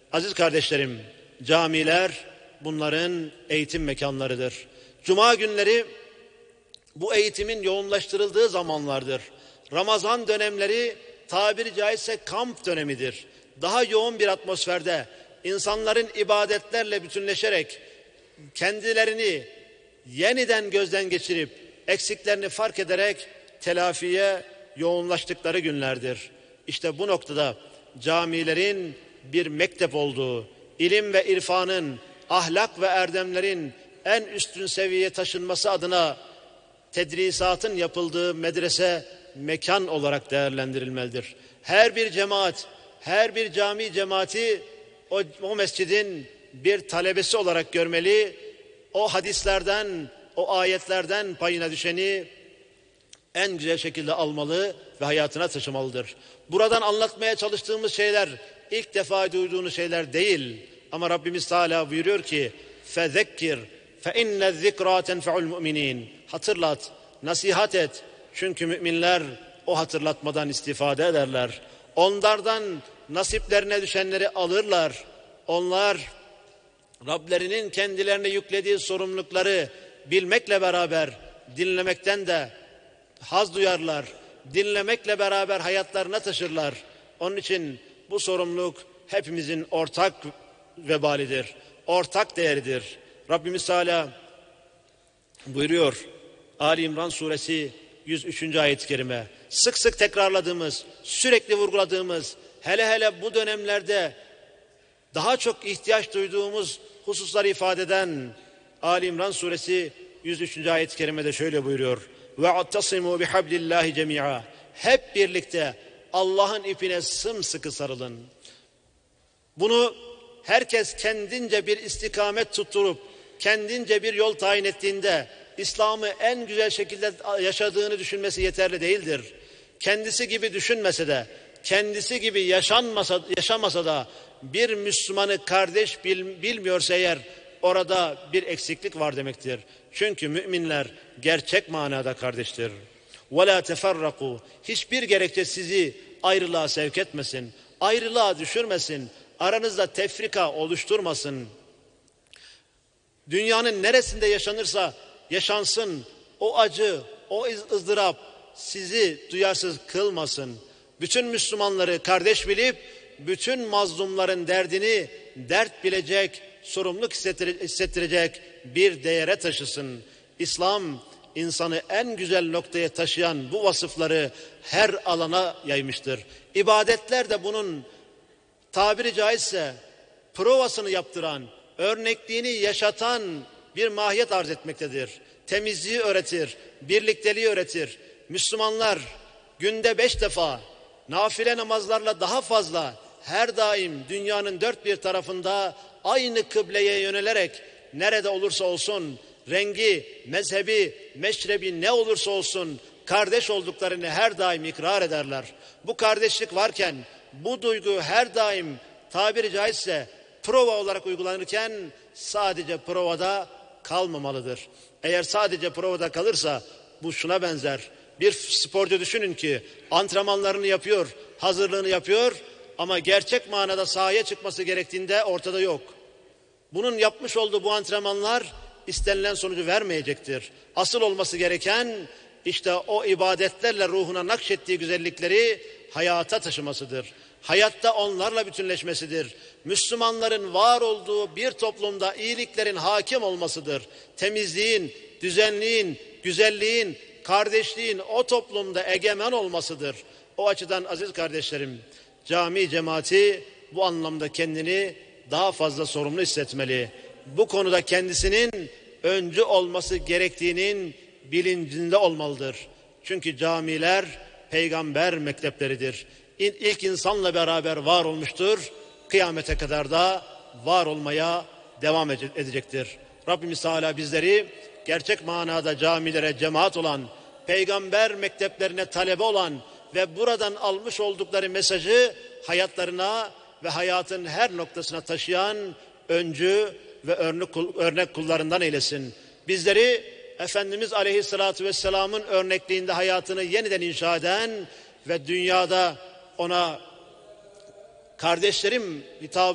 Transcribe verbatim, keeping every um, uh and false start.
Aziz kardeşlerim, camiler bunların eğitim mekanlarıdır. Cuma günleri bu eğitimin yoğunlaştırıldığı zamanlardır. Ramazan dönemleri tabiri caizse kamp dönemidir. Daha yoğun bir atmosferde insanların ibadetlerle bütünleşerek kendilerini yeniden gözden geçirip eksiklerini fark ederek telafiye yoğunlaştıkları günlerdir. İşte bu noktada camilerin bir mektep olduğu, ilim ve irfanın, ahlak ve erdemlerin en üstün seviyeye taşınması adına tedrisatın yapıldığı medrese mekan olarak değerlendirilmelidir. Her bir cemaat, her bir cami cemaati o, o mescidin bir talebesi olarak görmeli, o hadislerden, o ayetlerden payına düşeni en güzel şekilde almalı ve hayatına taşımalıdır. Buradan anlatmaya çalıştığımız şeyler ilk defa duyduğunuz şeyler değil. Ama Rabbimiz Teala buyuruyor ki فَذَكِّرْ فَاِنَّ الذِّكْرَى تَنْفَعُ الْمُؤْمِنِينَ. Hatırlat, nasihat et. Çünkü müminler o hatırlatmadan istifade ederler. Onlardan nasiplerine düşenleri alırlar. Onlar Rablerinin kendilerine yüklediği sorumlulukları bilmekle beraber dinlemekten de haz duyarlar. Dinlemekle beraber hayatlarına taşırlar. Onun için bu sorumluluk hepimizin ortak vebalidir. Ortak değeridir. Rabbimiz Teala buyuruyor. Ali İmran suresi yüz üçüncü ayet-i kerime. Sık sık tekrarladığımız, sürekli vurguladığımız, hele hele bu dönemlerde daha çok ihtiyaç duyduğumuz hususları ifade eden Ali İmran suresi yüz üçüncü ayet-i kerimede şöyle buyuruyor. وَاَعْتَصِمُوا بِحَبْلِ اللّٰهِ جَمِيعًا. Hep birlikte Allah'ın ipine sımsıkı sarılın. Bunu herkes kendince bir istikamet tutturup, kendince bir yol tayin ettiğinde, İslam'ı en güzel şekilde yaşadığını düşünmesi yeterli değildir. Kendisi gibi düşünmese de, kendisi gibi yaşanmasa, yaşamasa da bir Müslümanı kardeş bil, bilmiyorsa eğer orada bir eksiklik var demektir. Çünkü müminler gerçek manada kardeştir. وَلَا تَفَرَّقُوا. Hiçbir gerekçe sizi ayrılığa sevk etmesin, ayrılığa düşürmesin, aranızda tefrika oluşturmasın. Dünyanın neresinde yaşanırsa yaşansın, o acı, o ızdırap sizi duyarsız kılmasın. Bütün Müslümanları kardeş bilip, bütün mazlumların derdini dert bilecek, sorumluluk hissettirecek bir değere taşısın. İslam, insanı en güzel noktaya taşıyan bu vasıfları her alana yaymıştır. İbadetler de bunun tabiri caizse provasını yaptıran, örnekliğini yaşatan bir mahiyet arz etmektedir. Temizliği öğretir, birlikteliği öğretir. Müslümanlar günde beş defa, nafile namazlarla daha fazla, her daim dünyanın dört bir tarafında aynı kıbleye yönelerek nerede olursa olsun, rengi, mezhebi, meşrebi ne olursa olsun kardeş olduklarını her daim ikrar ederler. Bu kardeşlik varken, bu duygu her daim tabiri caizse prova olarak uygulanırken sadece provada kalmamalıdır. Eğer sadece provada kalırsa bu şuna benzer. Bir sporcu düşünün ki antrenmanlarını yapıyor, hazırlığını yapıyor ama gerçek manada sahaya çıkması gerektiğinde ortada yok. Bunun yapmış olduğu bu antrenmanlar istenilen sonucu vermeyecektir. Asıl olması gereken işte o ibadetlerle ruhuna nakşettiği güzellikleri hayata taşımasıdır. Hayatta onlarla bütünleşmesidir. Müslümanların var olduğu bir toplumda iyiliklerin hakim olmasıdır. Temizliğin, düzenliğin, güzelliğin, kardeşliğin o toplumda egemen olmasıdır. O açıdan aziz kardeşlerim, cami cemaati bu anlamda kendini daha fazla sorumlu hissetmeli. Bu konuda kendisinin öncü olması gerektiğinin bilincinde olmalıdır. Çünkü camiler peygamber mektepleridir. İlk insanla beraber var olmuştur. Kıyamete kadar da var olmaya devam edecektir. Rabbimiz Teala bizleri gerçek manada camilere cemaat olan, peygamber mekteplerine talebe olan ve buradan almış oldukları mesajı hayatlarına ve hayatın her noktasına taşıyan öncü ve örnek kullarından eylesin. Bizleri Efendimiz Aleyhisselatü Vesselam'ın örnekliğinde hayatını yeniden inşa eden ve dünyada ona kardeşlerim hitabı